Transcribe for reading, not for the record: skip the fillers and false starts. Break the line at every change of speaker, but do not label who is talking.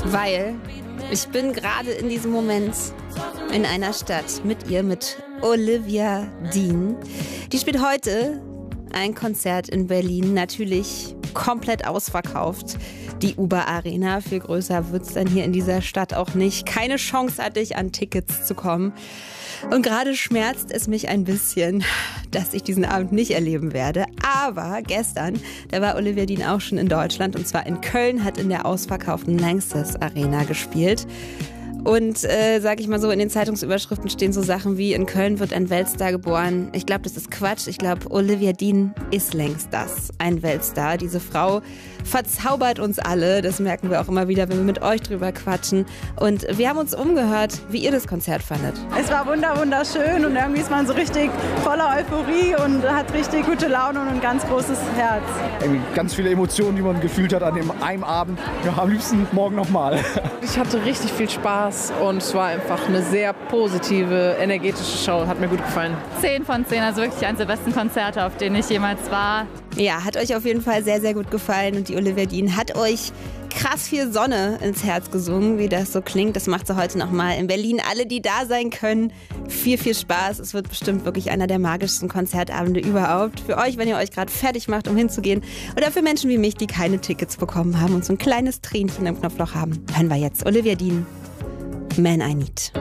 Weil ich bin gerade in diesem Moment in einer Stadt mit ihr, mit Olivia Dean. Die spielt heute ein Konzert in Berlin, natürlich komplett ausverkauft. Die Uber Arena, viel größer wird es dann hier in dieser Stadt auch nicht. Keine Chance hatte ich, an Tickets zu kommen. Und gerade schmerzt es mich ein bisschen, dass ich diesen Abend nicht erleben werde. Aber gestern, da war Olivia Dean auch schon in Deutschland, und zwar in Köln, hat in der ausverkauften Lanxess Arena gespielt. Und sag ich mal so, in den Zeitungsüberschriften stehen so Sachen wie: in Köln wird ein Weltstar geboren. Ich glaube, das ist Quatsch. Ich glaube, Olivia Dean ist längst das, ein Weltstar. Diese Frau verzaubert uns alle. Das merken wir auch immer wieder, wenn wir mit euch drüber quatschen. Und wir haben uns umgehört, wie ihr das Konzert fandet.
Es war wunderschön und irgendwie ist man so richtig voller Euphorie und hat richtig gute Laune und ein ganz großes Herz.
Irgendwie ganz viele Emotionen, die man gefühlt hat an einem Abend. Ja, am liebsten morgen nochmal.
Ich hatte richtig viel Spaß und es war einfach eine sehr positive, energetische Show. Hat mir gut gefallen.
10 von 10, also wirklich eines der besten Konzerte, auf denen ich jemals war.
Ja, hat euch auf jeden Fall sehr, sehr gut gefallen. Und die Olivia Dean hat euch krass viel Sonne ins Herz gesungen, wie das so klingt. Das macht sie heute nochmal in Berlin. Alle, die da sein können, viel, viel Spaß. Es wird bestimmt wirklich einer der magischsten Konzertabende überhaupt. Für euch, wenn ihr euch gerade fertig macht, um hinzugehen. Oder für Menschen wie mich, die keine Tickets bekommen haben und so ein kleines Tränchen im Knopfloch haben. Hören wir jetzt Olivia Dean, Man I Need.